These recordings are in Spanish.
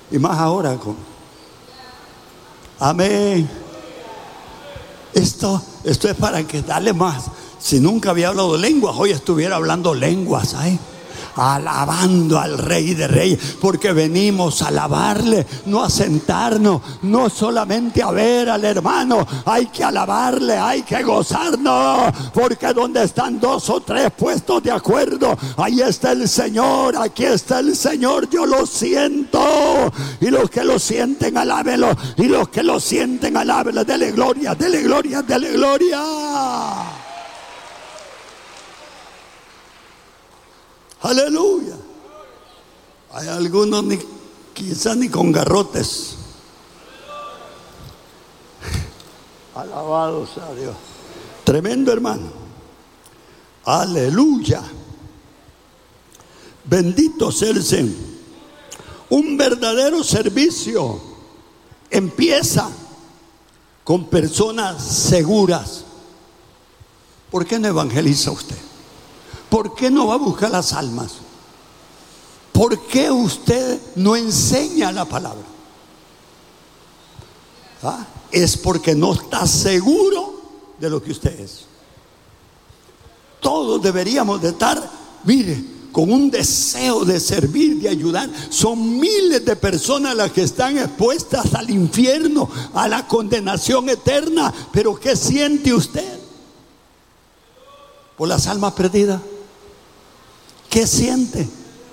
Y más ahora amén. Esto es para que darle más. Si nunca había hablado lenguas, hoy estuviera hablando lenguas, alabando al Rey de Reyes, porque venimos a alabarle, no a sentarnos, no solamente a ver al hermano. Hay que alabarle, hay que gozarnos, porque donde están 2 o 3 puestos de acuerdo, ahí está el Señor. Aquí está el Señor, yo lo siento. Y los que lo sienten, alábenlo. Y los que lo sienten, alábenlo. Dele gloria, dele gloria, dele gloria. Aleluya. Hay algunos quizás ni con garrotes. Alabado sea Dios. Tremendo, hermano. Aleluya. Bendito sea el Señor. Un verdadero servicio empieza con personas seguras. ¿Por qué no evangeliza usted? ¿Por qué no va a buscar las almas? ¿Por qué usted no enseña la palabra? Es porque no está seguro de lo que usted es. Todos deberíamos de estar, mire, con un deseo de servir, de ayudar. Son miles de personas las que están expuestas al infierno, a la condenación eterna. Pero ¿qué siente usted por las almas perdidas? ¿Qué siente?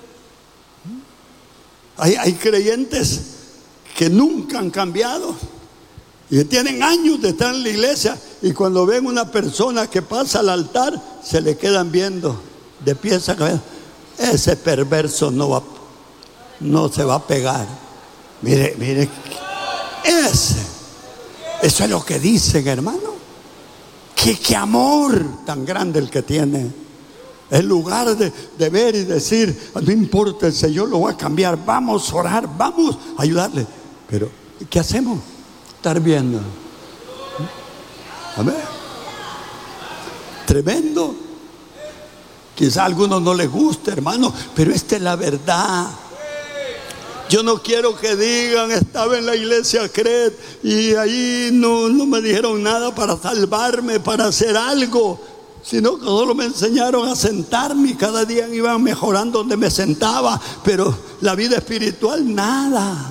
Hay creyentes que nunca han cambiado y que tienen años de estar en la iglesia, y cuando ven una persona que pasa al altar, se le quedan viendo de pies a cabeza. Ese perverso no se va a pegar. Mire, eso es lo que dicen, hermano. Qué amor tan grande el que tiene. En lugar de ver y decir, no importa, el Señor lo va a cambiar, vamos a orar, vamos a ayudarle. Pero ¿qué hacemos? Estar viendo. Amén. Tremendo. Quizá a algunos no les guste, hermano, pero esta es la verdad. Yo no quiero que digan, estaba en la iglesia Cret y ahí no me dijeron nada para salvarme, para hacer algo, sino que solo me enseñaron a sentarme y cada día iban mejorando donde me sentaba, pero la vida espiritual nada.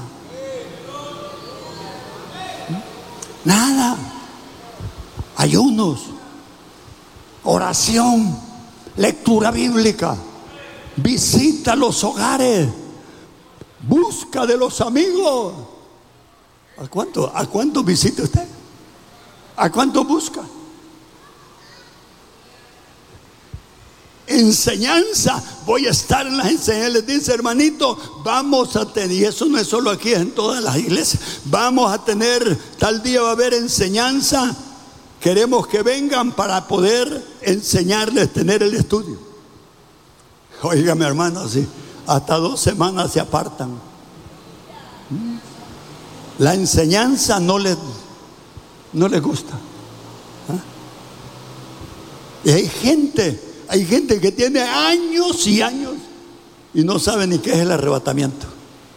Nada. Ayunos, oración, lectura bíblica, visita a los hogares, busca de los amigos. ¿A cuánto visita usted? ¿A cuánto busca? Enseñanza. Voy a estar en las enseñanzas. Les dice, hermanito, vamos a tener, y eso no es solo aquí, es en todas las iglesias. Vamos a tener, tal día va a haber enseñanza. Queremos que vengan para poder enseñarles, tener el estudio. Óigame, hermano, así hasta 2 semanas se apartan. La enseñanza no les gusta. Y hay gente que tiene años y años y no sabe ni qué es el arrebatamiento.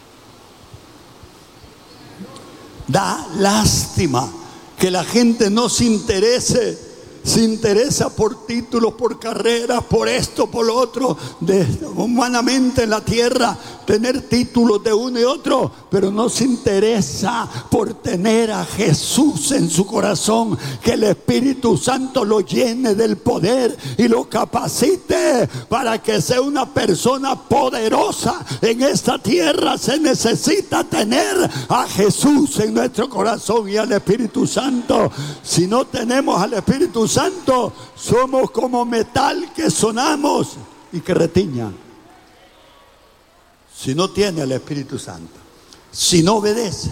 Da lástima que la gente no se interesa por títulos, por carreras, por esto, por lo otro, humanamente en la tierra, tener títulos de uno y otro, pero no se interesa por tener a Jesús en su corazón, que el Espíritu Santo lo llene del poder y lo capacite para que sea una persona poderosa en esta tierra. Se necesita tener a Jesús en nuestro corazón y al Espíritu Santo. Si no tenemos al Espíritu Santo, somos como metal que sonamos y que retiña. Si no tiene al Espíritu Santo, si no obedece,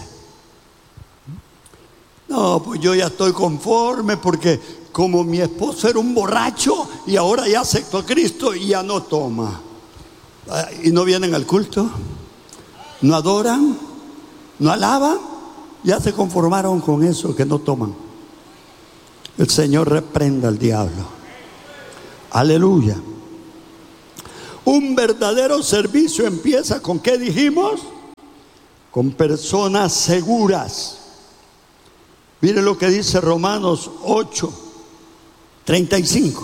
no, pues yo ya estoy conforme, porque como mi esposo era un borracho y ahora ya aceptó a Cristo y ya no toma, y no vienen al culto, no adoran, no alaban, ya se conformaron con eso, que no toman. El Señor reprenda al diablo. Aleluya. Un verdadero servicio empieza con, ¿qué dijimos? con personas seguras. Mire lo que dice Romanos 8:35.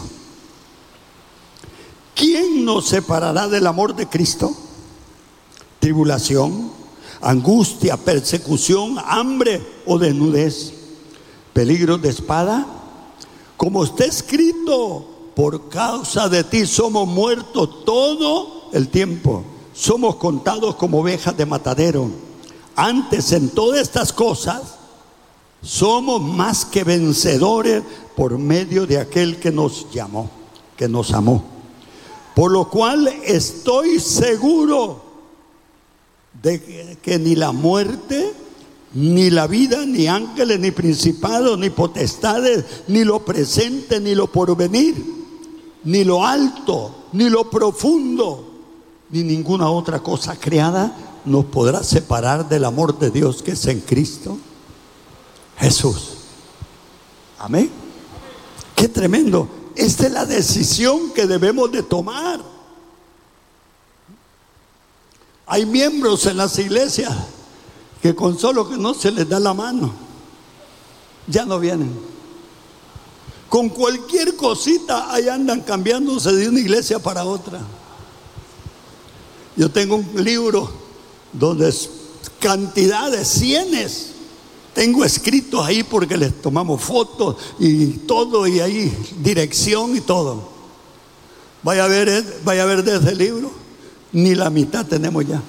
¿Quién nos separará del amor de Cristo? ¿Tribulación, angustia, persecución, hambre o desnudez? ¿Peligros de espada? Como está escrito, por causa de ti somos muertos todo el tiempo. Somos contados como ovejas de matadero. Antes, en todas estas cosas, somos más que vencedores por medio de aquel que nos llamó, que nos amó. Por lo cual estoy seguro de que ni la muerte, ni la vida, ni ángeles, ni principados, ni potestades, ni lo presente, ni lo porvenir, ni lo alto, ni lo profundo, ni ninguna otra cosa creada nos podrá separar del amor de Dios que es en Cristo Jesús. Amén. Qué tremendo. Esta es la decisión que debemos de tomar. Hay miembros en las iglesias que con solo que no se les da la mano, ya no vienen. Con cualquier cosita ahí andan cambiándose de una iglesia para otra. Yo tengo un libro donde es cantidad de cienes. Tengo escritos ahí porque les tomamos fotos y todo, y ahí dirección y todo. Vaya a ver desde el libro, ni la mitad tenemos ya.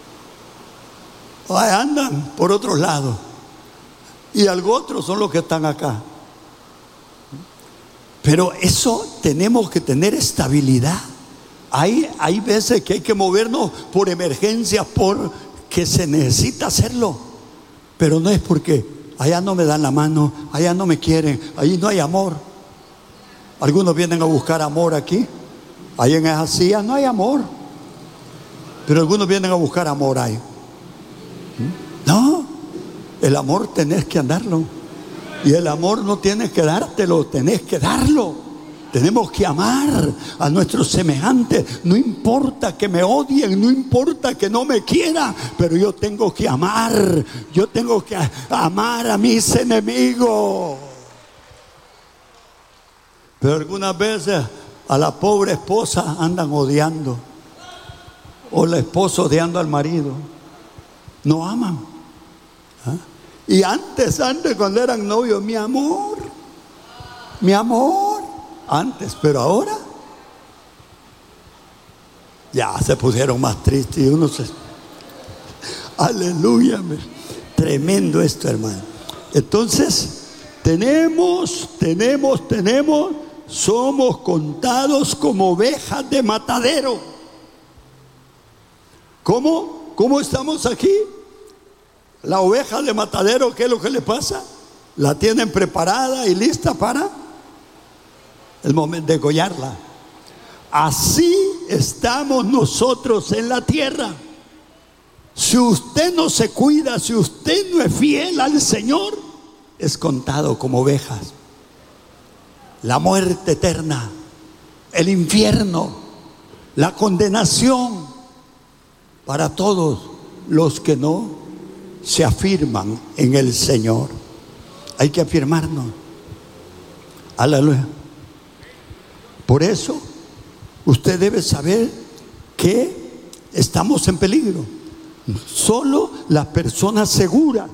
Ahí andan por otros lados. Y algo otros son los que están acá. Pero eso tenemos que tener estabilidad. Hay veces que hay que movernos por emergencias, porque se necesita hacerlo. Pero no es porque allá no me dan la mano, allá no me quieren, ahí no hay amor. Algunos vienen a buscar amor aquí, ahí en esa silla no hay amor. Pero algunos vienen a buscar amor ahí. No, el amor tenés que andarlo. Y el amor no tienes que dártelo, tenés que darlo. Tenemos que amar a nuestros semejantes. No importa que me odien, no importa que no me quieran, pero yo tengo que amar. Yo tengo que amar a mis enemigos. Pero algunas veces a la pobre esposa andan odiando, o la esposa odiando al marido. No aman. Y antes cuando eran novios, mi amor, antes, pero ahora ya se pusieron más tristes y uno se... Aleluya, tremendo esto, hermano. Entonces somos contados como ovejas de matadero. ¿Cómo estamos aquí? La oveja de matadero, ¿qué es lo que le pasa? La tienen preparada y lista para el momento de degollarla. Así estamos nosotros en la tierra. Si usted no se cuida, si usted no es fiel al Señor, es contado como ovejas. La muerte eterna, el infierno, la condenación para todos los que no se afirman en el Señor. Hay que afirmarnos. Aleluya. Por eso usted debe saber que estamos en peligro. Solo las personas seguras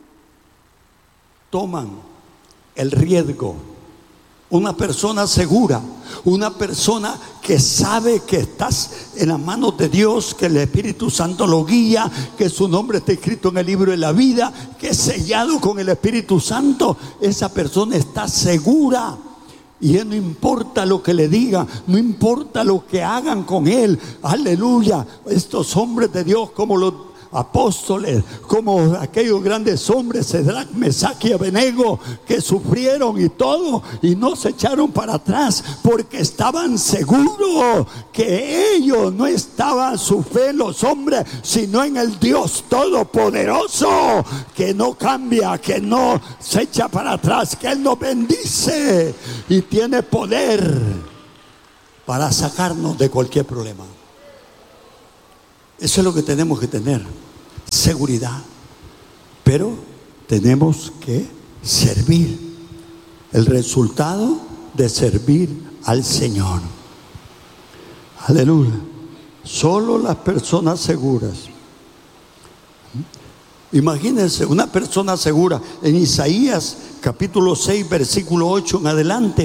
toman el riesgo. Una persona segura, una persona que sabe que estás en las manos de Dios, que el Espíritu Santo lo guía, que su nombre está escrito en el libro de la vida, que es sellado con el Espíritu Santo. Esa persona está segura. Y no importa lo que le digan, no importa lo que hagan con él. Aleluya. Estos hombres de Dios, como los apóstoles, como aquellos grandes hombres, Cedrac, Mesac y Abednego, que sufrieron y todo, y no se echaron para atrás, porque estaban seguros que ellos no estaban su fe en los hombres, sino en el Dios Todopoderoso, que no cambia, que no se echa para atrás, que Él nos bendice y tiene poder para sacarnos de cualquier problema. Eso es lo que tenemos que tener, seguridad. Pero tenemos que servir. El resultado de servir al Señor. Aleluya. Solo las personas seguras. Imagínense una persona segura. En Isaías capítulo 6 versículo 8 en adelante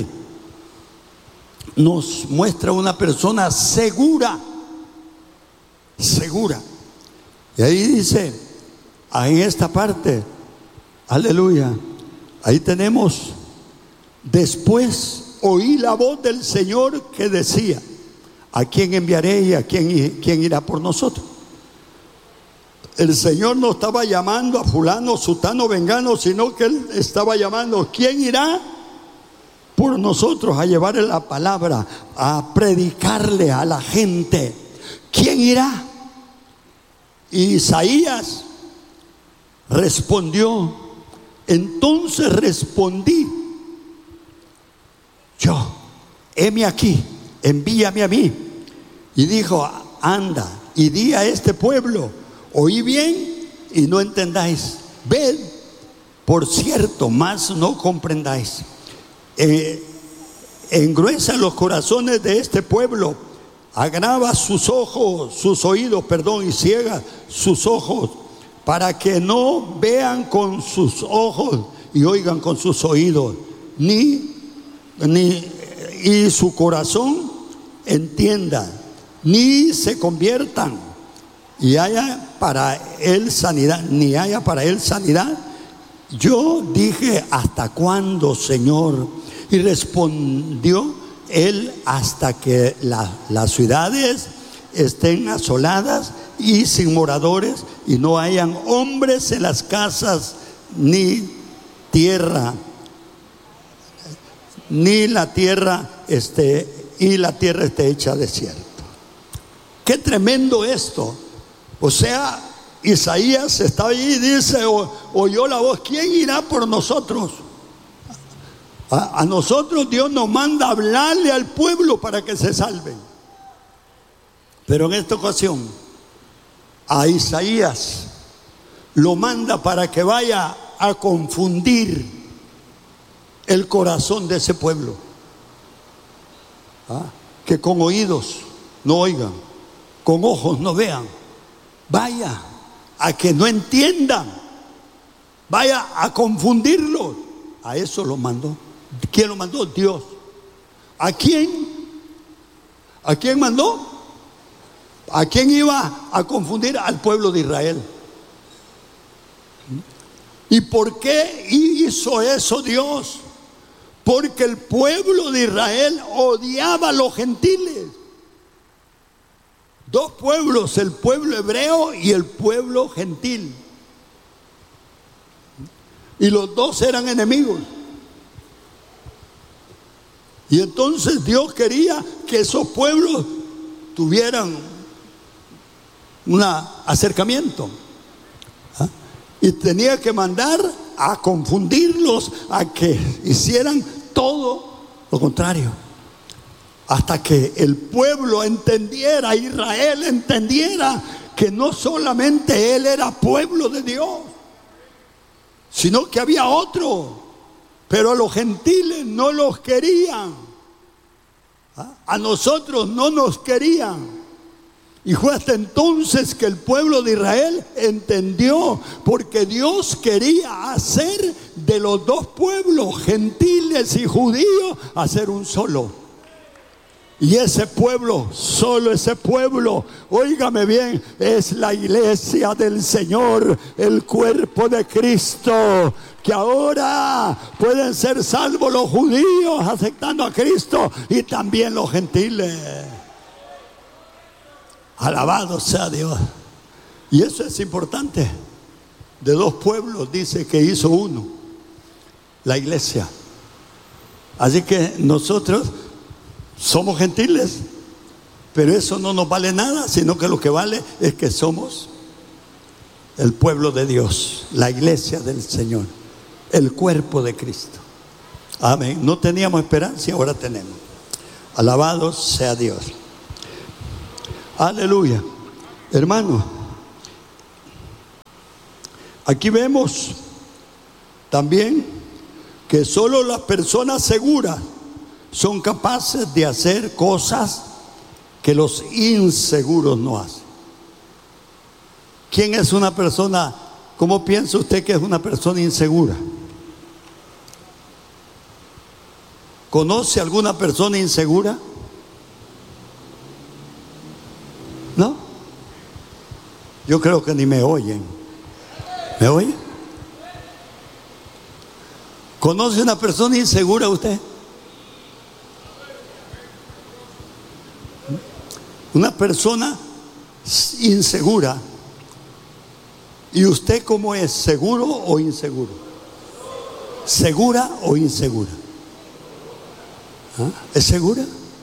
nos muestra una persona segura. Segura. Y ahí dice, en esta parte, aleluya, ahí tenemos: después oí la voz del Señor que decía: ¿a quién enviaré y a quién irá por nosotros? El Señor no estaba llamando a fulano, sutano, vengano, sino que Él estaba llamando: ¿quién irá por nosotros a llevarle la palabra, a predicarle a la gente? ¿Quién irá? Y Isaías respondió: entonces respondí yo, heme aquí, envíame a mí. Y dijo: anda y di a este pueblo: oí bien y no entendáis, ved por cierto, mas no comprendáis. Engruesa los corazones de este pueblo, agrava sus oídos, y ciega sus ojos, para que no vean con sus ojos y oigan con sus oídos, ni su corazón entienda, ni se conviertan y haya para él sanidad, ni haya para él sanidad. Yo dije: ¿hasta cuándo, Señor? Y respondió él: hasta que las ciudades estén asoladas y sin moradores, y no hayan hombres en las casas, ni tierra, ni la tierra esté hecha desierto. Qué tremendo esto. O sea, Isaías está ahí y dice: oyó la voz, ¿quién irá por nosotros? A nosotros Dios nos manda a hablarle al pueblo para que se salven. Pero en esta ocasión a Isaías lo manda para que vaya a confundir el corazón de ese pueblo. Que con oídos no oigan, con ojos no vean. Vaya a que no entiendan, vaya a confundirlos. A eso lo mandó. ¿Quién lo mandó? Dios. ¿A quién? ¿A quién mandó? ¿A quién iba a confundir? Al pueblo de Israel. ¿Y por qué hizo eso Dios? Porque el pueblo de Israel odiaba a los gentiles. Dos pueblos, el pueblo hebreo y el pueblo gentil. Y los dos eran enemigos. Y entonces Dios quería que esos pueblos tuvieran un acercamiento. Y tenía que mandar a confundirlos, a que hicieran todo lo contrario. Hasta que el pueblo entendiera, Israel entendiera que no solamente él era pueblo de Dios, sino que había otro. Pero a los gentiles no los querían. A nosotros no nos querían. Y fue hasta entonces que el pueblo de Israel entendió, porque Dios quería hacer de los dos pueblos, gentiles y judíos, hacer un solo. Y ese pueblo, solo ese pueblo, óigame bien, es la iglesia del Señor, el cuerpo de Cristo, que ahora pueden ser salvos los judíos aceptando a Cristo y también los gentiles. Alabado sea Dios. Y eso es importante. De dos pueblos dice que hizo uno, la iglesia. Así que nosotros somos gentiles, pero eso no nos vale nada, sino que lo que vale es que somos el pueblo de Dios, la iglesia del Señor, el cuerpo de Cristo. Amén. No teníamos esperanza y ahora tenemos. Alabado sea Dios. Aleluya. Hermano, Aquí vemos también que solo las personas seguras son capaces de hacer cosas que los inseguros no hacen. ¿Quién es una persona? ¿Cómo piensa usted que es una persona insegura? ¿Conoce alguna persona insegura? ¿No? Yo creo que ni me oyen. ¿Me oye? ¿Conoce una persona insegura usted? Una persona insegura. ¿Y usted cómo es? ¿Seguro o inseguro? ¿Segura o insegura? ¿Ah? ¿Es segura?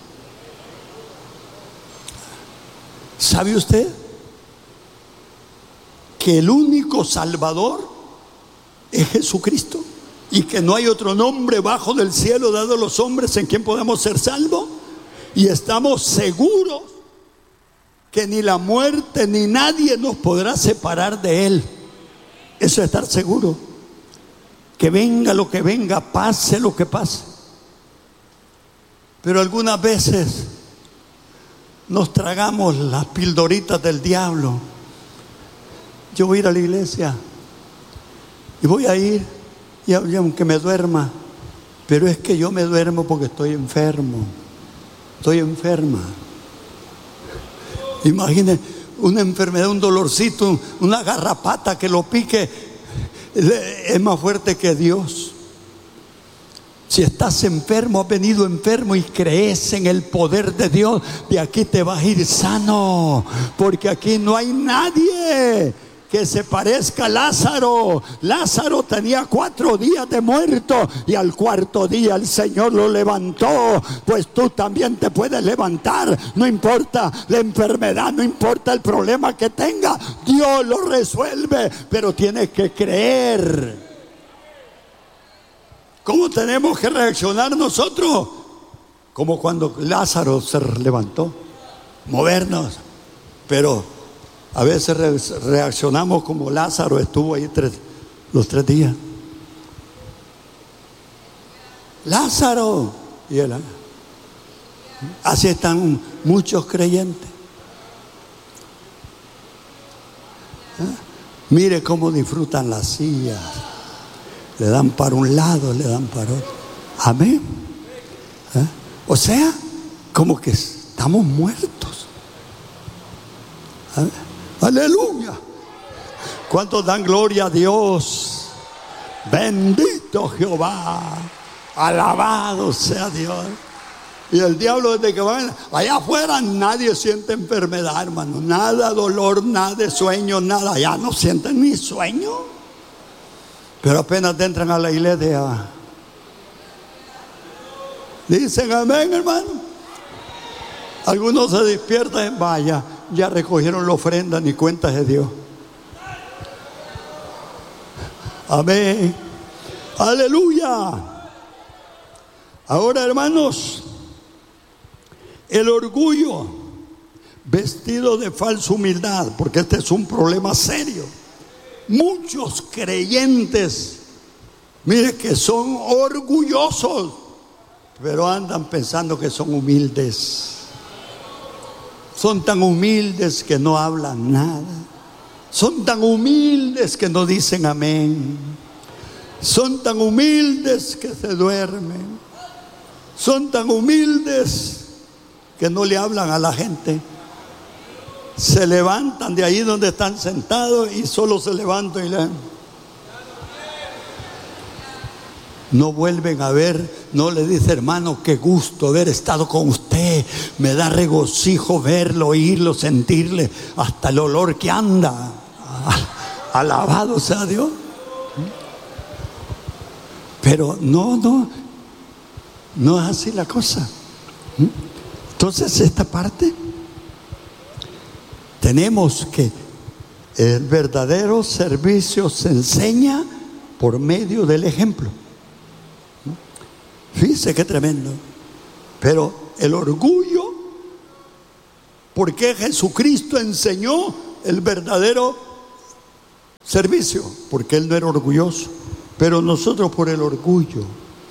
¿Sabe usted que el único Salvador es Jesucristo? Y que no hay otro nombre bajo del cielo dado a los hombres en quien podamos ser salvos. Y estamos seguros que ni la muerte ni nadie nos podrá separar de Él. Eso es estar seguro. Que venga lo que venga, pase lo que pase. Pero algunas veces nos tragamos las pildoritas del diablo. Yo voy a ir a la iglesia y voy a ir, y aunque me duerma, pero es que yo me duermo porque estoy enfermo. Estoy enferma. Imagine una enfermedad, un dolorcito, una garrapata que lo pique, es más fuerte que Dios. Si estás enfermo, has venido enfermo y crees en el poder de Dios, de aquí te vas a ir sano, porque aquí no hay nadie que se parezca a Lázaro. Lázaro tenía 4 días de muerto y al 4º día el Señor lo levantó. Pues tú también te puedes levantar, no importa la enfermedad, no importa el problema que tenga, Dios lo resuelve, pero tienes que creer. ¿Cómo tenemos que reaccionar nosotros? Como cuando Lázaro se levantó, movernos, pero a veces reaccionamos como Lázaro estuvo ahí los 3 días. Lázaro. Y él, así están muchos creyentes. Mire cómo disfrutan las sillas. Le dan para un lado, le dan para otro. Amén. O sea, como que estamos muertos. Aleluya. ¿Cuántos dan gloria a Dios? Bendito Jehová. Alabado sea Dios. Y el diablo, desde que van allá afuera, nadie siente enfermedad, hermano. Nada dolor, nada de sueño, nada. Ya no sienten ni sueño. Pero apenas entran a la iglesia, dicen amén, hermano. Algunos se despiertan, vaya, ya recogieron la ofrenda, ni cuenta de Dios. Amén. Aleluya. Ahora, hermanos, el orgullo vestido de falsa humildad, porque este es un problema serio. Muchos creyentes, mire, que son orgullosos, pero andan pensando que son humildes. Son tan humildes que no hablan nada. Son tan humildes que no dicen amén. Son tan humildes que se duermen. Son tan humildes que no le hablan a la gente. Se levantan de ahí donde están sentados y solo se levantan y no vuelven a ver. No le dice, hermano, qué gusto haber estado con usted, me da regocijo verlo, oírlo, sentirle, hasta el olor que anda. Alabado sea Dios. Pero no es así la cosa. Entonces esta parte tenemos que el verdadero servicio se enseña por medio del ejemplo. Fíjese qué tremendo. Pero el orgullo, porque Jesucristo enseñó el verdadero servicio, porque él no era orgulloso, pero nosotros por el orgullo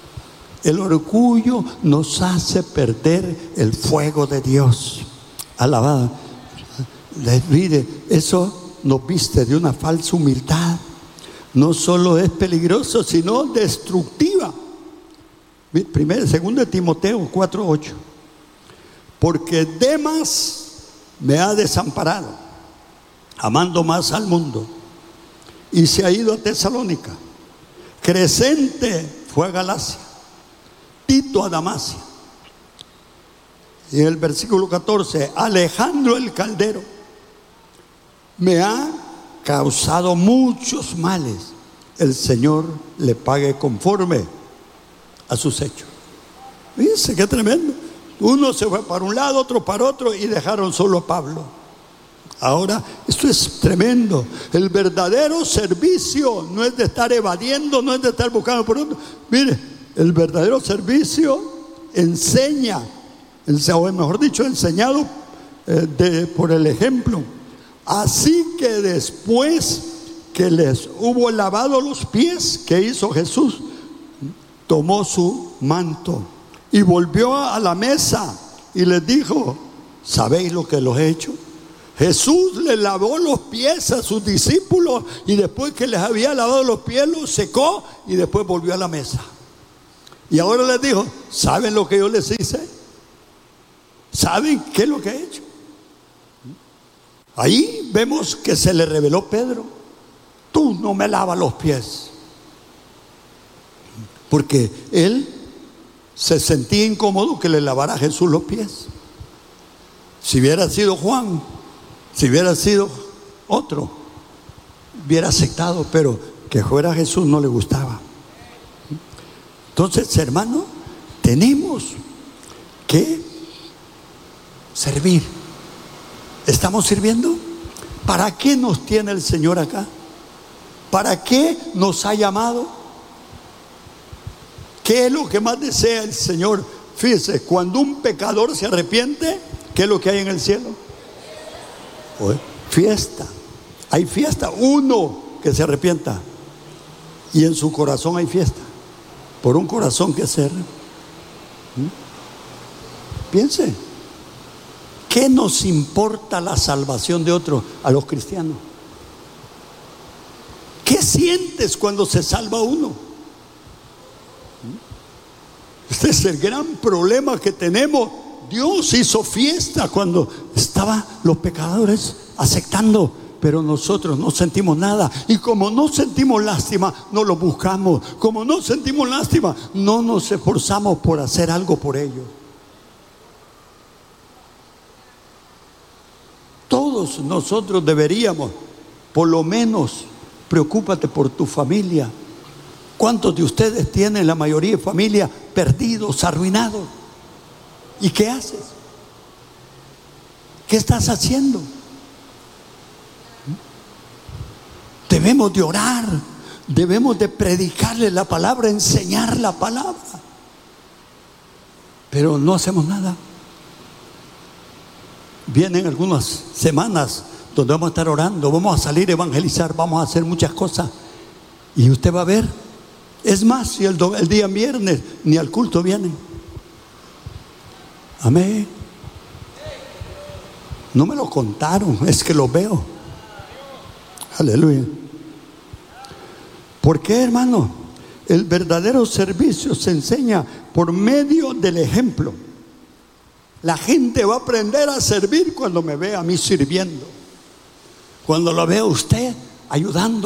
nos hace perder el fuego de Dios. Alabado. Mire, eso nos viste de una falsa humildad. No solo es peligroso, sino destructiva. Segundo de Timoteo 4:8. Porque Demas me ha desamparado, amando más al mundo, y se ha ido a Tesalónica. Crescente fue a Galacia, Tito a Dalmacia. Y en el versículo 14, Alejandro el Caldero me ha causado muchos males. El Señor le pague conforme a sus hechos. Fíjense qué tremendo. Uno se fue para un lado, otro para otro, y dejaron solo a Pablo. Ahora, esto es tremendo. El verdadero servicio no es de estar evadiendo, no es de estar buscando por otro. Mire, el verdadero servicio enseña, o mejor dicho, enseñado por el ejemplo. Así que después que les hubo lavado los pies, ¿qué hizo Jesús? Tomó su manto y volvió a la mesa y les dijo: ¿sabéis lo que los he hecho? Jesús le lavó los pies a sus discípulos, y después que les había lavado los pies los secó y después volvió a la mesa. Y ahora les dijo: ¿saben lo que yo les hice? ¿Saben qué es lo que he hecho? Ahí vemos que se le reveló Pedro: tú no me lavas los pies. Porque él se sentía incómodo que le lavara a Jesús los pies. Si hubiera sido Juan, si hubiera sido otro, hubiera aceptado, pero que fuera Jesús no le gustaba. Entonces, hermano, tenemos que servir. ¿Estamos sirviendo? ¿Para qué nos tiene el Señor acá? ¿Para qué nos ha llamado? ¿Qué es lo que más desea el Señor? Fíjese, cuando un pecador se arrepiente, ¿qué es lo que hay en el cielo? Fiesta. Hay fiesta. Uno que se arrepienta, y en su corazón hay fiesta, por un corazón que se arrepiente. Piense, ¿qué nos importa la salvación de otro a los cristianos? ¿Qué sientes cuando se salva uno? Este es el gran problema que tenemos. Dios hizo fiesta cuando estaban los pecadores aceptando, pero nosotros no sentimos nada. Y como no sentimos lástima, no lo buscamos. Como no sentimos lástima, no nos esforzamos por hacer algo por ellos. Todos nosotros deberíamos, por lo menos, preocúpate por tu familia. ¿Cuántos de ustedes tienen, la mayoría de familia, perdidos, arruinados? ¿Y qué haces? ¿Qué estás haciendo? Debemos de orar, debemos de predicarle la palabra, enseñar la palabra, pero no hacemos nada. Vienen algunas semanas donde vamos a estar orando, vamos a salir a evangelizar, vamos a hacer muchas cosas, y usted va a ver. Es más, si el día viernes ni al culto vienen. Amén. No me lo contaron, es que lo veo. Aleluya. ¿Por qué, hermano? El verdadero servicio se enseña por medio del ejemplo. La gente va a aprender a servir cuando me vea a mí sirviendo, cuando lo vea usted ayudando,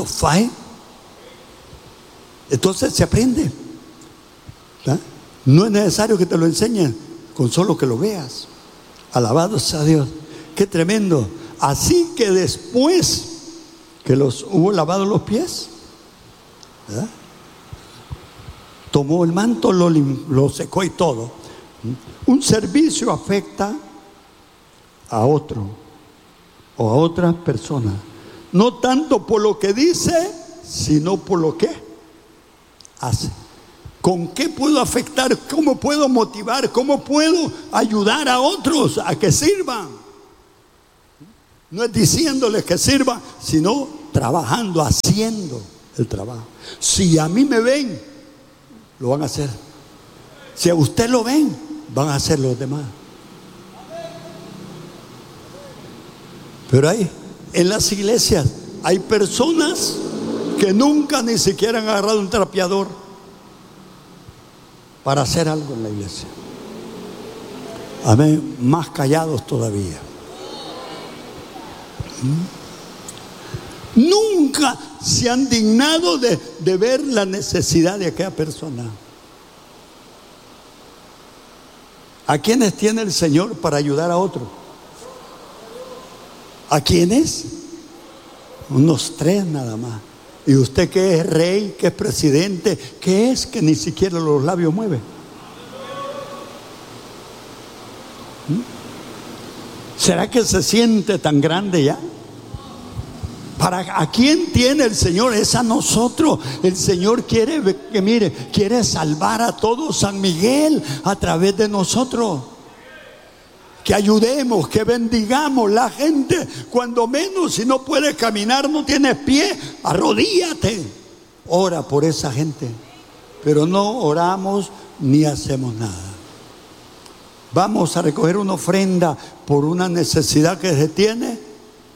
entonces se aprende. ¿verdad? No es necesario que te lo enseñen, con solo que lo veas. Alabado sea Dios. Qué tremendo. Así que después que los hubo lavado los pies, ¿verdad? Tomó el manto, lo secó y todo. Un servicio afecta a otro o a otra persona, no tanto por lo que dice, sino por lo que hace. ¿Con qué puedo afectar? ¿Cómo puedo motivar? ¿Cómo puedo ayudar a otros a que sirvan? No es diciéndoles que sirvan, sino trabajando, haciendo el trabajo. Si a mí me ven, lo van a hacer. Si a usted lo ven, van a hacer los demás. Pero hay, en las iglesias, hay personas que nunca ni siquiera han agarrado un trapeador para hacer algo en la iglesia. Amén. Más callados todavía. Nunca se han dignado de ver la necesidad de aquella persona. ¿A quiénes tiene el Señor para ayudar a otro? ¿A quiénes? Unos 3 nada más. Y usted que es rey, que es presidente, que es que ni siquiera los labios mueve. ¿Será que se siente tan grande ya? ¿A quién tiene el Señor? Es a nosotros. El Señor quiere que, mire, quiere salvar a todo San Miguel a través de nosotros. Que ayudemos, que bendigamos la gente. Cuando menos, si no puedes caminar, no tienes pie, arrodíllate. Ora por esa gente. Pero no oramos ni hacemos nada. Vamos a recoger una ofrenda por una necesidad que se tiene.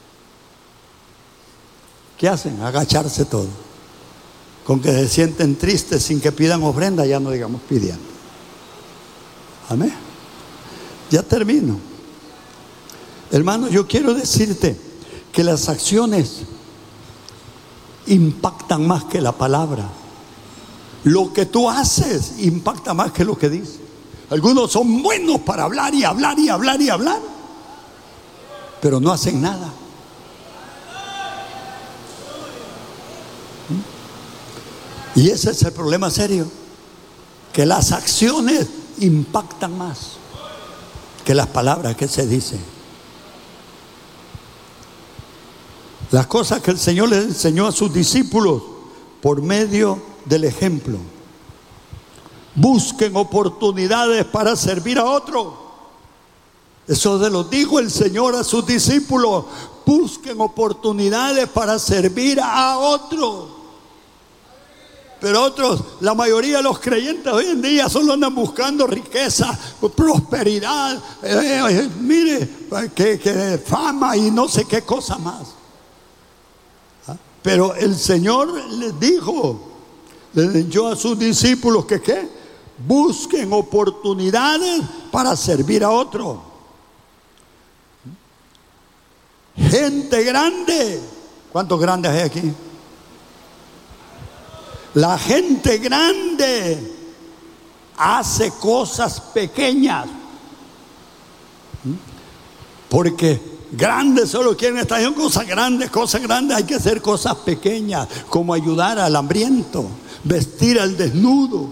¿Qué hacen? Agacharse todo. Con que se sienten tristes sin que pidan ofrenda, ya no digamos pidiendo. Amén. Ya termino. Hermano, yo quiero decirte que las acciones impactan más que la palabra. Lo que tú haces impacta más que lo que dices. Algunos son buenos para hablar y hablar y hablar y hablar, pero no hacen nada. Y ese es el problema serio, que las acciones impactan más que las palabras que se dicen. Las cosas que el Señor les enseñó a sus discípulos por medio del ejemplo. Busquen oportunidades para servir a otro. Eso se lo dijo el Señor a sus discípulos. Busquen oportunidades para servir a otro. Pero otros, la mayoría de los creyentes hoy en día solo andan buscando riqueza, prosperidad, mire, que fama y no sé qué cosa más. Pero el Señor les dijo, les enseñó a sus discípulos que ¿qué? Busquen oportunidades para servir a otro. Gente grande. ¿Cuántos grandes hay aquí? La gente grande hace cosas pequeñas. Porque grandes solo quieren estar en cosas grandes, hay que hacer cosas pequeñas, como ayudar al hambriento, vestir al desnudo.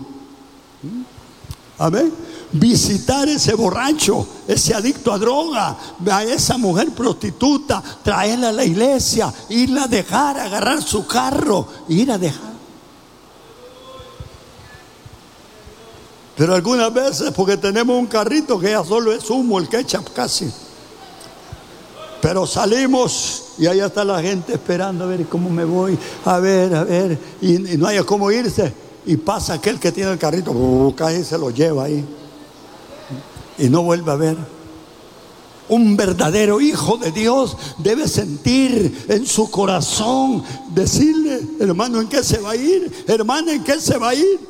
Amén. Visitar ese borracho, ese adicto a droga, a esa mujer prostituta, traerla a la iglesia, irla a dejar, agarrar su carro, ir a dejar. Pero algunas veces, porque tenemos un carrito que ya solo es humo, el ketchup casi. Pero salimos y allá está la gente esperando a ver cómo me voy, a ver, y no hay cómo irse. Y pasa aquel que tiene el carrito, casi se lo lleva ahí. Y no vuelve a ver. Un verdadero hijo de Dios debe sentir en su corazón, decirle, hermano, ¿en qué se va a ir? Hermana, ¿en qué se va a ir?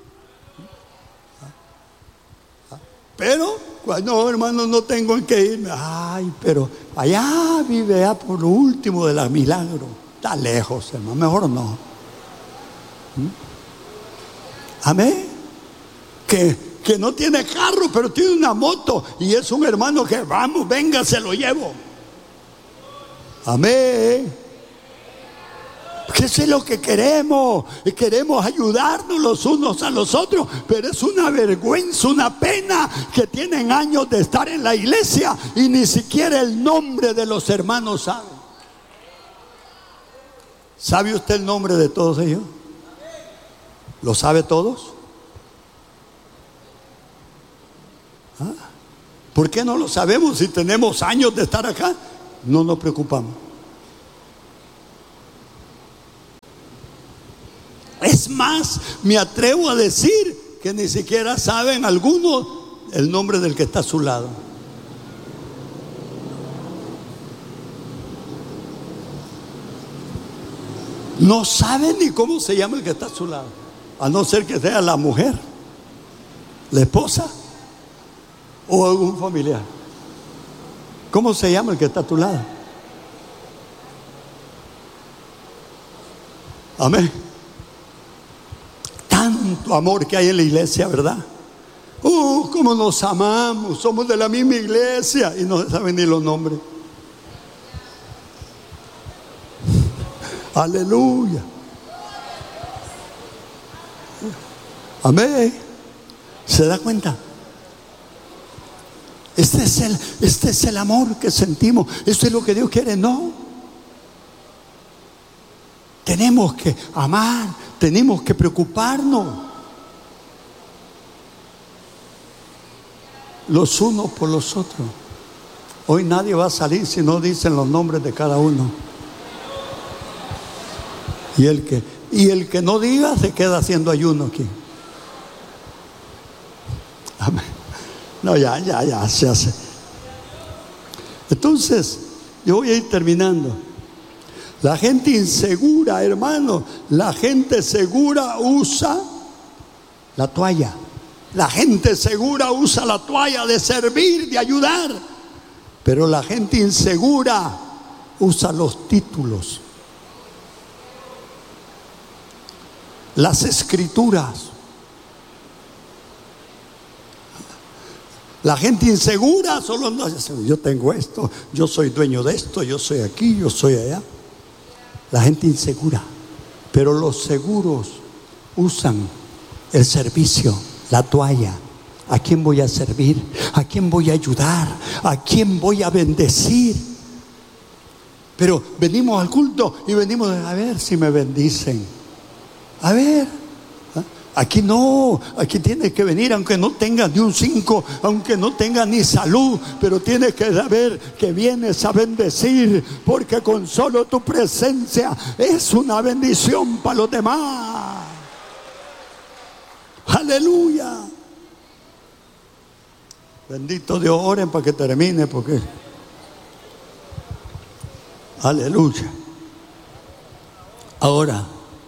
Pero, no, hermano, no tengo en qué irme. Ay, pero allá vive, allá por lo último de la Milagro. Está lejos, hermano, mejor no. Amén. Que no tiene carro, pero tiene una moto. Y es un hermano que, vamos, venga, se lo llevo. Amén. Que eso es lo que queremos. Y queremos ayudarnos los unos a los otros. Pero es una vergüenza, una pena que tienen años de estar en la iglesia y ni siquiera el nombre de los hermanos saben. ¿Sabe usted el nombre de todos ellos? ¿Lo sabe todos? ¿Por qué no lo sabemos si tenemos años de estar acá? No nos preocupamos. Es más, me atrevo a decir que ni siquiera saben algunos el nombre del que está a su lado. No saben ni cómo se llama el que está a su lado, a no ser que sea la mujer, la esposa o algún familiar. ¿Cómo se llama el que está a tu lado? Amén. Tanto amor que hay en la iglesia, ¿verdad? Cómo nos amamos, somos de la misma iglesia y no saben ni los nombres. Aleluya. Amén. ¿Se da cuenta? Este es el amor que sentimos. Esto es lo que Dios quiere. No. Tenemos que amar. Tenemos que preocuparnos los unos por los otros. Hoy nadie va a salir si no dicen los nombres de cada uno. Y el que no diga se queda haciendo ayuno aquí. Amén. No, ya se hace. Entonces, yo voy a ir terminando. La gente insegura, hermano, la gente segura usa la toalla. La gente segura usa la toalla de servir, de ayudar. Pero la gente insegura usa los títulos, las escrituras. La gente insegura solo no dice: yo tengo esto, yo soy dueño de esto, yo soy aquí, yo soy allá. La gente insegura. Pero los seguros usan el servicio, la toalla. ¿A quién voy a servir? ¿A quién voy a ayudar? ¿A quién voy a bendecir? Pero venimos al culto y venimos a ver si me bendicen. A ver. Aquí no, aquí tienes que venir aunque no tengas ni un 5, aunque no tengas ni salud, pero tienes que saber que vienes a bendecir, porque con solo tu presencia es una bendición para los demás. Aleluya. Bendito Dios, oren para que termine, porque aleluya. Ahora,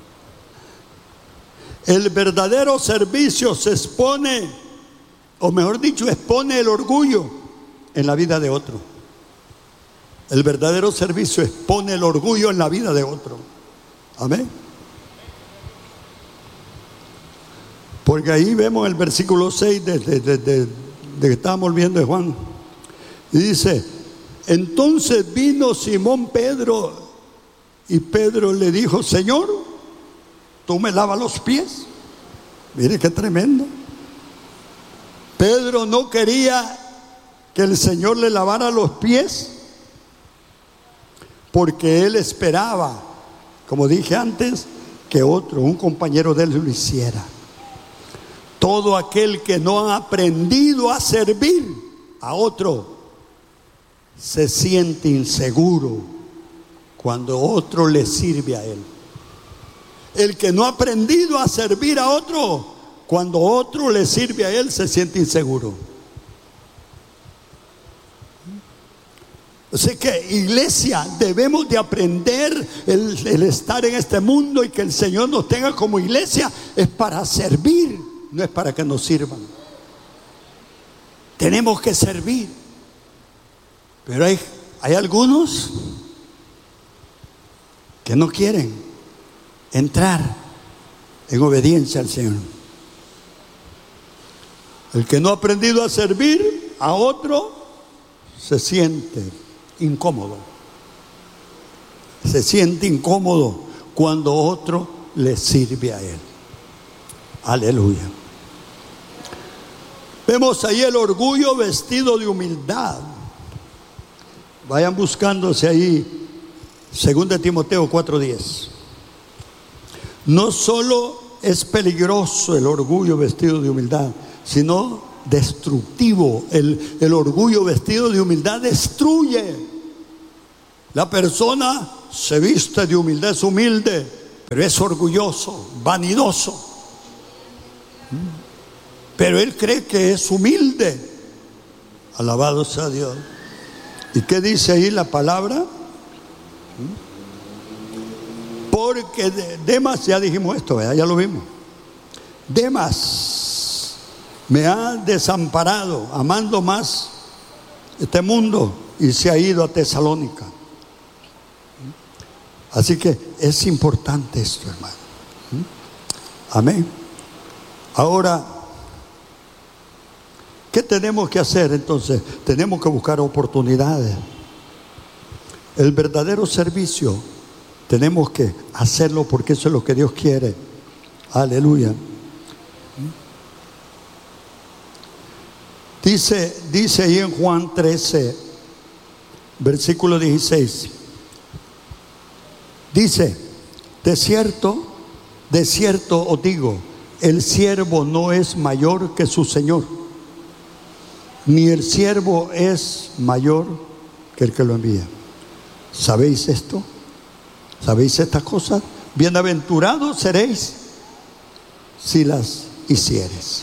el verdadero servicio se expone, o mejor dicho, expone el orgullo en la vida de otro. El verdadero servicio expone el orgullo en la vida de otro. Amén. Porque ahí vemos el versículo 6 de que estábamos viendo de Juan. Y dice: entonces vino Simón Pedro, y Pedro le dijo: Señor, ¿tú me lavas los pies? Mire qué tremendo. Pedro no quería que el Señor le lavara los pies, porque él esperaba, como dije antes, que otro, un compañero de él, lo hiciera. Todo aquel que no ha aprendido a servir a otro se siente inseguro cuando otro le sirve a él. El que no ha aprendido a servir a otro, cuando otro le sirve a él, se siente inseguro. Así que, iglesia, debemos de aprender el estar en este mundo, y que el Señor nos tenga como iglesia es para servir, no es para que nos sirvan. Tenemos que servir. Pero hay algunos que no quieren entrar en obediencia al Señor. El que no ha aprendido a servir a otro se siente incómodo. Se siente incómodo cuando otro le sirve a él. Aleluya. Vemos ahí el orgullo vestido de humildad. Vayan buscándose ahí 2 Timoteo 4:10. No solo es peligroso el orgullo vestido de humildad, sino destructivo. El orgullo vestido de humildad destruye. La persona se viste de humildad, es humilde, pero es orgulloso, vanidoso. Pero él cree que es humilde. Alabado sea Dios. ¿Y qué dice ahí la palabra? Porque Demas, ya dijimos esto, ¿verdad? Ya lo vimos. Demas me ha desamparado, amando más este mundo, y se ha ido a Tesalónica. Así que es importante esto, hermano. Amén. Ahora, ¿qué tenemos que hacer entonces? Tenemos que buscar oportunidades. El verdadero servicio tenemos que hacerlo porque eso es lo que Dios quiere. Aleluya. Dice ahí en Juan 13, versículo 16. Dice: de cierto os digo, el siervo no es mayor que su Señor, ni el siervo es mayor que el que lo envía. ¿Sabéis esto? ¿Sabéis estas cosas? Bienaventurados seréis si las hicieres.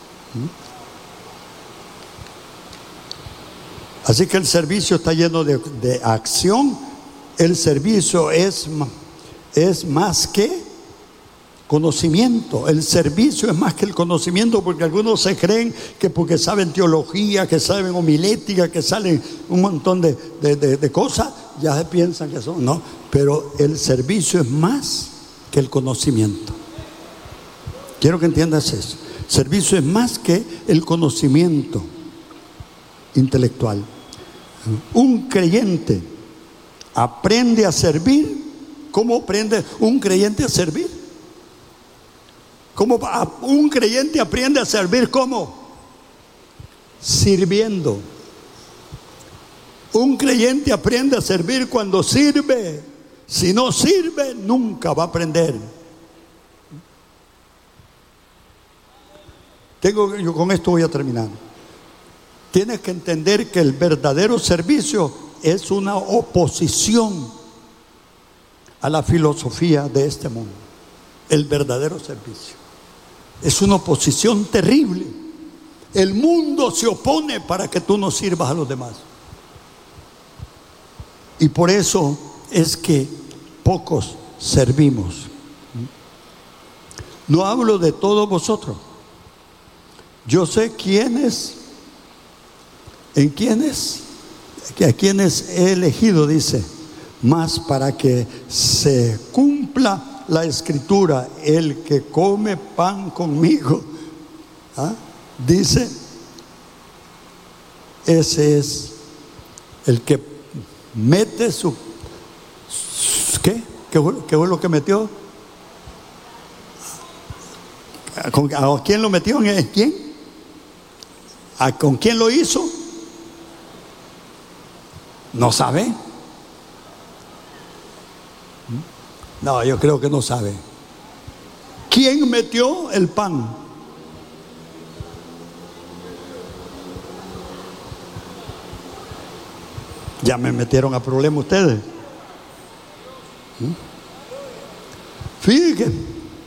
Así que el servicio está lleno de acción. El servicio es más que conocimiento. El servicio es más que el conocimiento, porque algunos se creen que porque saben teología, que saben homilética, que saben un montón de cosas, ya piensan que son. No, pero el servicio es más que el conocimiento. Quiero que entiendas eso. El servicio es más que el conocimiento intelectual. Un creyente aprende a servir. ¿Cómo aprende un creyente a servir? ¿Cómo un creyente aprende a servir? ¿Cómo? Sirviendo. Un creyente aprende a servir cuando sirve. Si no sirve, nunca va a aprender. Yo con esto voy a terminar. Tienes que entender que el verdadero servicio es una oposición a la filosofía de este mundo. El verdadero servicio es una oposición terrible. El mundo se opone para que tú no sirvas a los demás. Y por eso es que pocos servimos. No hablo de todos vosotros. Yo sé a quienes he elegido, dice, más para que se cumpla la escritura: el que come pan conmigo, dice, ese es el que mete su ¿qué fue lo que metió? ¿A quién lo metió? ¿Quién? ¿Con quién lo hizo? ¿No sabe? No, yo creo que no sabe. ¿Quién metió el pan? Ya me metieron a problema ustedes. Fíjense,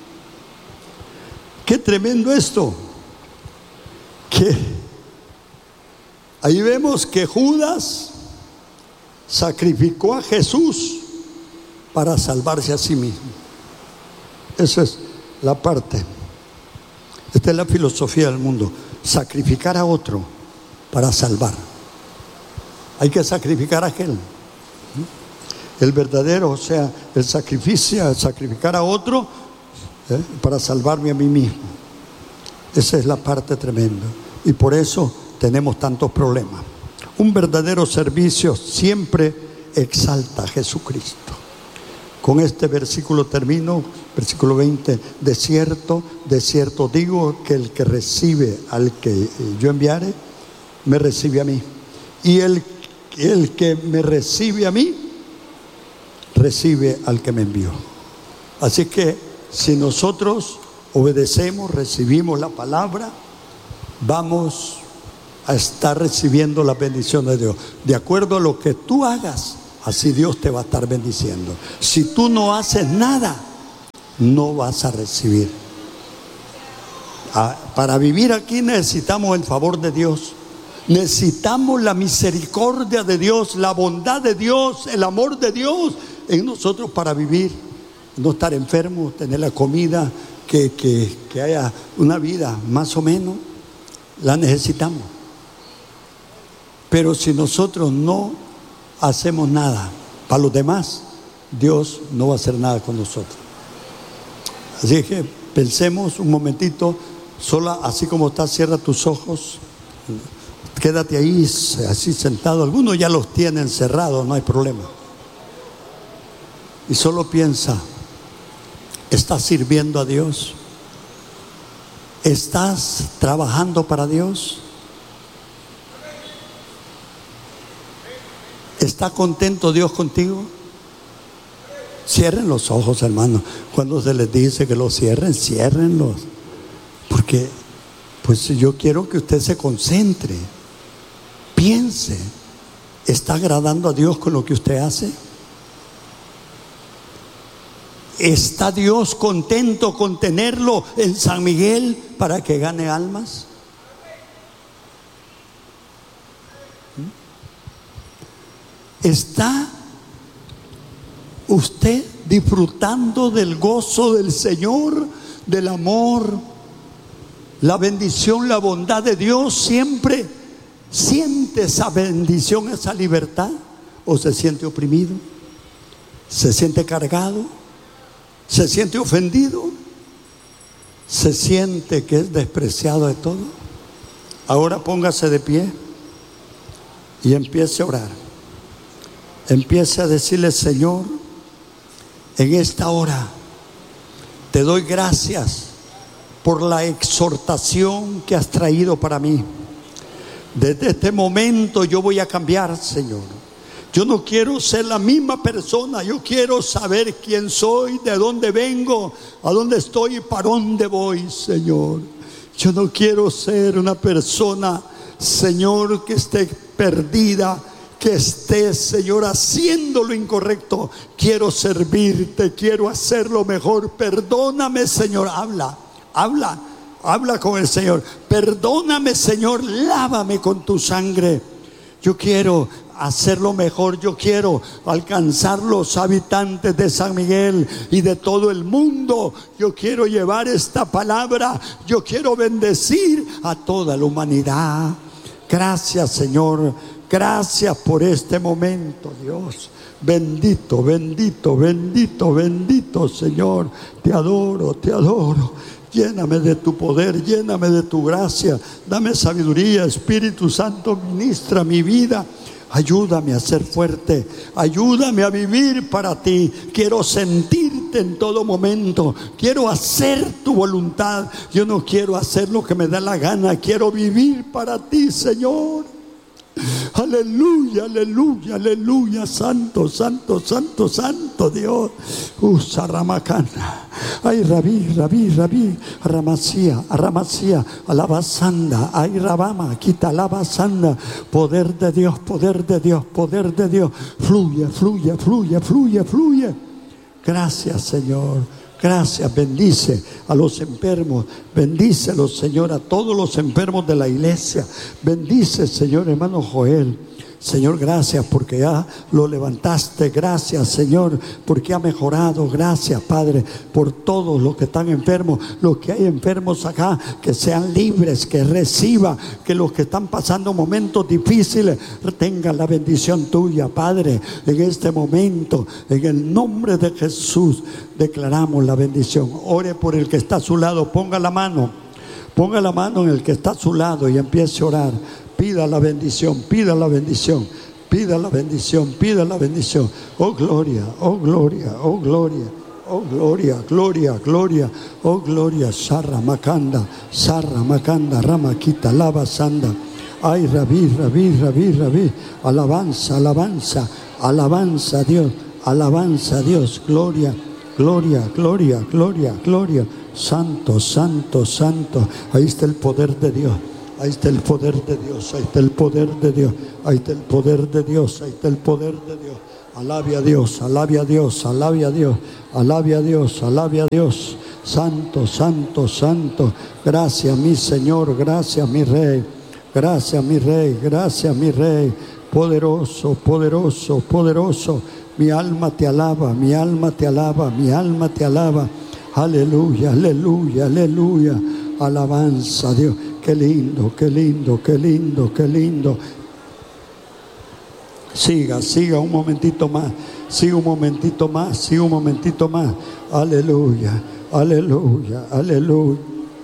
qué tremendo esto. Que ahí vemos que Judas sacrificó a Jesús para salvarse a sí mismo. Esa es la parte. Esta es la filosofía del mundo: sacrificar a otro para salvar. Hay que sacrificar a aquel. El verdadero, o sea, el sacrificio, sacrificar a otro para salvarme a mí mismo. Esa es la parte tremenda. Y por eso tenemos tantos problemas. Un verdadero servicio siempre exalta a Jesucristo. Con este versículo termino, versículo 20. De cierto digo que el que recibe al que yo enviare, me recibe a mí. Y el que me recibe a mí, recibe al que me envió. Así que si nosotros obedecemos, recibimos la palabra, vamos a estar recibiendo la bendición de Dios. De acuerdo a lo que tú hagas, así Dios te va a estar bendiciendo. Si tú no haces nada, no vas a recibir. Para vivir aquí necesitamos el favor de Dios. Necesitamos la misericordia de Dios, la bondad de Dios, el amor de Dios en nosotros para vivir, no estar enfermos, tener la comida, que haya una vida más o menos, la necesitamos. Pero si nosotros no hacemos nada para los demás, Dios no va a hacer nada con nosotros. Así que pensemos un momentito, sola, así como estás, cierra tus ojos. Quédate ahí, así sentado. Algunos ya los tienen cerrados, no hay problema. Y solo piensa, ¿estás sirviendo a Dios? ¿Estás trabajando para Dios? ¿Está contento Dios contigo? Cierren los ojos, hermanos. Cuando se les dice que los cierren, ciérrenlos. Porque pues yo quiero que usted se concentre. Piense, ¿está agradando a Dios con lo que usted hace? ¿Está Dios contento con tenerlo en San Miguel para que gane almas? ¿Está usted disfrutando del gozo del Señor, del amor, la bendición, la bondad de Dios? ¿Siempre siente esa bendición, esa libertad? ¿O se siente oprimido? ¿Se siente cargado? ¿Se siente ofendido? ¿Se siente que es despreciado de todo? Ahora póngase de pie y empiece a orar. Empiece a decirle: Señor, en esta hora te doy gracias por la exhortación que has traído para mí. Desde este momento yo voy a cambiar, Señor. Yo no quiero ser la misma persona. Yo quiero saber quién soy, de dónde vengo, a dónde estoy y para dónde voy, Señor. Yo no quiero ser una persona, Señor, que esté perdida, que esté, Señor, haciendo lo incorrecto. Quiero servirte, quiero hacerlo mejor. Perdóname, Señor. Habla con el Señor. Perdóname, Señor, lávame con tu sangre. Yo quiero hacerlo mejor. Yo quiero alcanzar los habitantes de San Miguel y de todo el mundo. Yo quiero llevar esta palabra. Yo quiero bendecir a toda la humanidad. Gracias, Señor. Gracias por este momento, Dios. Bendito, bendito, bendito, bendito, Señor. Te adoro, te adoro. Lléname de tu poder, lléname de tu gracia. Dame sabiduría, Espíritu Santo, ministra mi vida. Ayúdame a ser fuerte, ayúdame a vivir para ti. Quiero sentirte en todo momento, quiero hacer tu voluntad. Yo no quiero hacer lo que me da la gana, quiero vivir para ti, Señor. Aleluya, aleluya, aleluya. Santo, santo, santo, santo Dios. Saramacana. Ay, rabí, rabí, rabí. Ramasía, ramasía. Alabasanda. Ay, rabama. Quita alabasanda. Poder de Dios, poder de Dios, poder de Dios. Fluye, fluye, fluye, fluye, fluye. Gracias, Señor. Gracias, bendice a los enfermos, bendícelos, Señor, a todos los enfermos de la iglesia. Bendice, Señor, hermano Joel. Señor, gracias porque ya lo levantaste. Gracias, Señor, porque ha mejorado. Gracias, Padre, por todos los que están enfermos. Los que hay enfermos acá, que sean libres, que reciban, que los que están pasando momentos difíciles tengan la bendición tuya, Padre. En este momento, en el nombre de Jesús, declaramos la bendición. Ore por el que está a su lado. Ponga la mano en el que está a su lado y empiece a orar. Pida la bendición, pida la bendición, pida la bendición, pida la bendición. Oh gloria, oh gloria, oh gloria, oh gloria, gloria, gloria, oh gloria. Sarra Macanda, Ramaquita, Lava Sanda. Ay, rabí, rabí, rabí, rabí. Alabanza, alabanza, alabanza a Dios, alabanza a Dios. Gloria, gloria, gloria, gloria, gloria. Santo, santo, santo. Ahí está el poder de Dios. Ahí está el poder de Dios, ahí está el poder de Dios, ahí está el poder de Dios, ahí está el poder de Dios. Alabe a Dios, alabe a Dios, alabe a Dios, alabe a Dios, alabe a Dios. Santo, santo, santo. Gracias mi Señor, gracias mi Rey. Gracias mi Rey, gracias mi Rey. Poderoso, poderoso, poderoso. Mi alma te alaba, mi alma te alaba, mi alma te alaba. Aleluya, aleluya, aleluya. Alabanza a Dios. Qué lindo, qué lindo, qué lindo, qué lindo. Siga, siga un momentito más. Siga un momentito más, siga un momentito más. Aleluya, aleluya, aleluya.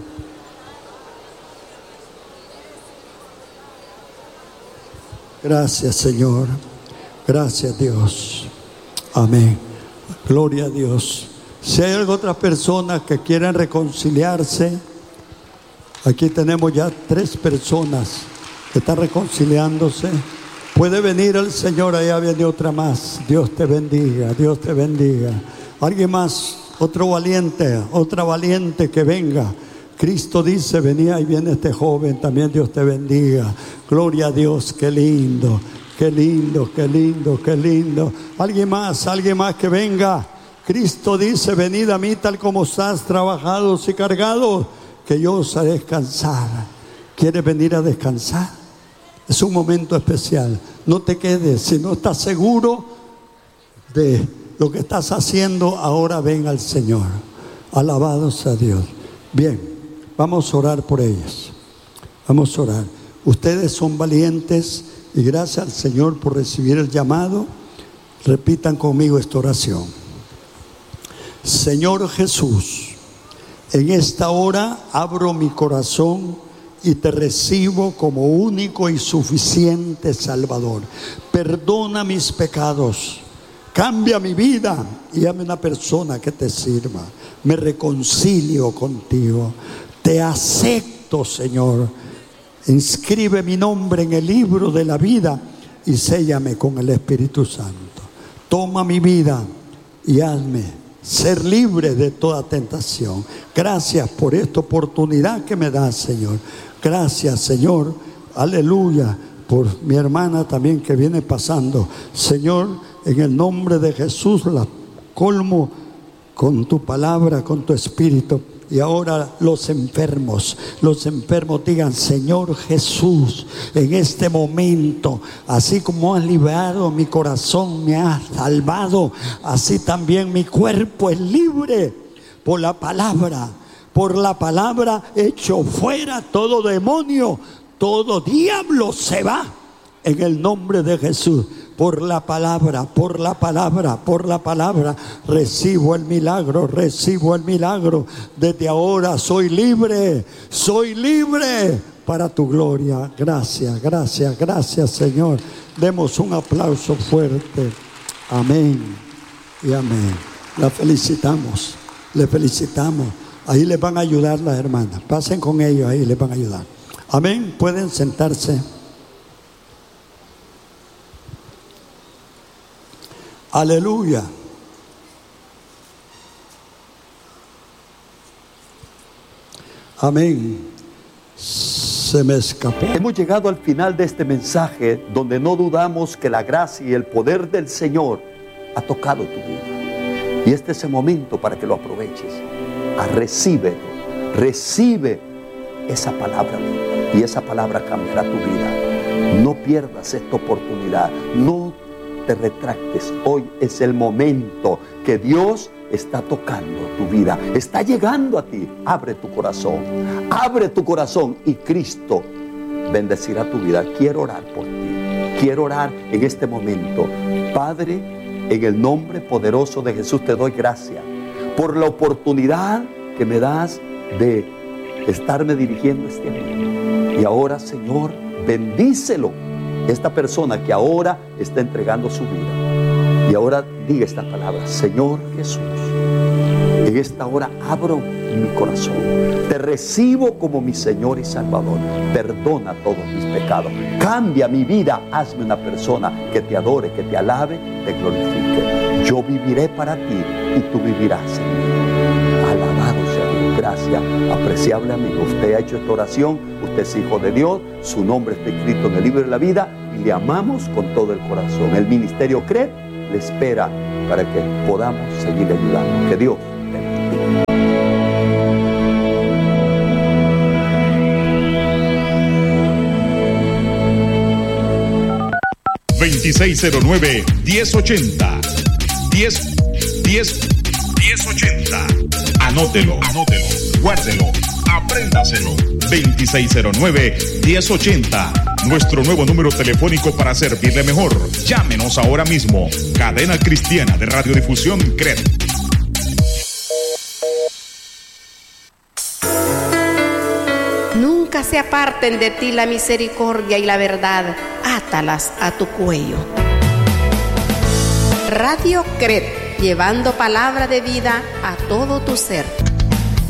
Gracias, Señor. Gracias, Dios. Amén. Gloria a Dios. Si hay otras personas que quieran reconciliarse, aquí tenemos ya 3 personas que están reconciliándose. Puede venir el Señor, allá viene otra más. Dios te bendiga, Dios te bendiga. Alguien más, otro valiente, otra valiente que venga. Cristo dice, venía, ahí viene este joven, también Dios te bendiga. Gloria a Dios, qué lindo, qué lindo, qué lindo, qué lindo. Alguien más que venga. Cristo dice, venid a mí tal como estás, trabajados y cargados, que yo os haré descansar. ¿Quieres venir a descansar? Es un momento especial. No te quedes, si no estás seguro de lo que estás haciendo, ahora ven al Señor. Alabado sea Dios. Bien, vamos a orar por ellas. Vamos a orar. Ustedes son valientes y gracias al Señor por recibir el llamado. Repitan conmigo esta oración. Señor Jesús, en esta hora abro mi corazón y te recibo como único y suficiente Salvador. Perdona mis pecados, cambia mi vida y hazme una persona que te sirva. Me reconcilio contigo, te acepto, Señor. Inscribe mi nombre en el libro de la vida y séllame con el Espíritu Santo. Toma mi vida y hazme ser libre de toda tentación. Gracias por esta oportunidad que me das, Señor. Gracias, Señor, aleluya, por mi hermana también que viene pasando. Señor, en el nombre de Jesús la colmo con tu palabra, con tu espíritu. Y ahora los enfermos digan, Señor Jesús, en este momento, así como has liberado mi corazón, me has salvado, así también mi cuerpo es libre por la palabra. Por la palabra echo fuera todo demonio, todo diablo se va en el nombre de Jesús. Por la palabra, por la palabra, por la palabra recibo el milagro, recibo el milagro. Desde ahora soy libre para tu gloria. Gracias, gracias, gracias, Señor. Demos un aplauso fuerte. Amén y amén. La felicitamos, le felicitamos. Ahí les van a ayudar las hermanas. Pasen con ellos, ahí les van a ayudar. Amén. Pueden sentarse. Aleluya. Amén. Se me escapó. Hemos llegado al final de este mensaje donde no dudamos que la gracia y el poder del Señor ha tocado tu vida. Y este es el momento para que lo aproveches. Recíbelo. Recibe esa palabra y esa palabra cambiará tu vida. No pierdas esta oportunidad. No te retractes. Hoy es el momento que Dios está tocando tu vida, está llegando a ti. Abre tu corazón y Cristo bendecirá tu vida. Quiero orar por ti, quiero orar en este momento. Padre, en el nombre poderoso de Jesús te doy gracias por la oportunidad que me das de estarme dirigiendo este amigo. Y ahora, Señor, bendícelo, esta persona que ahora está entregando su vida. Y ahora diga esta palabra: Señor Jesús, en esta hora abro mi corazón, te recibo como mi Señor y Salvador. Perdona todos mis pecados, cambia mi vida, hazme una persona que te adore, que te alabe, te glorifique. Yo viviré para ti y tú vivirás en mí. Alabado sea Dios. Gracias, apreciable amigo. Usted ha hecho esta oración, usted es hijo de Dios, su nombre está escrito en el libro de la vida y le amamos con todo el corazón. El ministerio cree le espera para que podamos seguir ayudando. Que Dios te bendiga. 2609-1080. 1080. Anótelo, guárdelo, apréndaselo. 2609-1080. Nuestro nuevo número telefónico para servirle mejor. Llámenos ahora mismo. Cadena Cristiana de Radiodifusión CRED. Nunca se aparten de ti la misericordia y la verdad. Átalas a tu cuello. Radio CRED, llevando palabra de vida a todo tu ser.